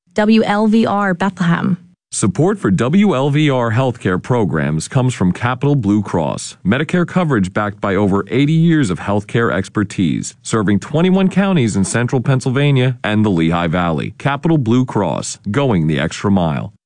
WLVR Bethlehem. Support for WLVR healthcare programs comes from Capital Blue Cross, Medicare coverage backed by over 80 years of healthcare expertise, serving 21 counties in central Pennsylvania and the Lehigh Valley. Capital Blue Cross, going the extra mile.